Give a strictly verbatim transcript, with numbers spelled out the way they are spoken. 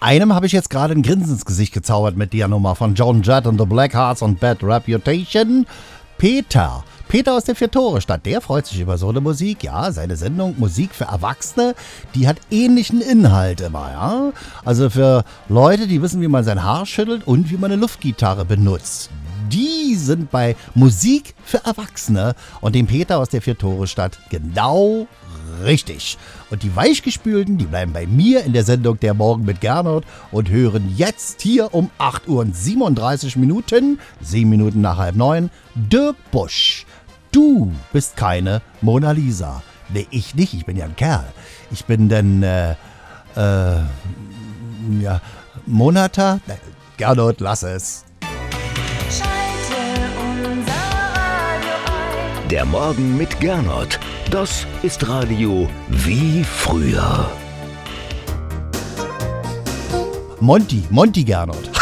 Einem habe ich jetzt gerade ein Grinsen ins Gesicht gezaubert mit der Nummer von Joan Jett und The Blackhearts und Bad Reputation. Peter. Peter aus der Vier-Tore-Stadt, der freut sich über so eine Musik. Ja, seine Sendung Musik für Erwachsene, die hat ähnlichen Inhalt immer, ja. Also für Leute, die wissen, wie man sein Haar schüttelt und wie man eine Luftgitarre benutzt. Die sind bei Musik für Erwachsene und dem Peter aus der Vier-Tore-Stadt genau richtig. Und die Weichgespülten, die bleiben bei mir in der Sendung Der Morgen mit Gernot und hören jetzt hier um acht Uhr und siebenunddreißig Minuten, sieben Minuten nach halb neun, De Busch. Du bist keine Mona Lisa. Nee, ich nicht, ich bin ja ein Kerl. Ich bin denn, äh, äh, ja, Monata? Gernot, lass es. Der Morgen mit Gernot. Das ist Radio wie früher. Monty, Monty Gernot.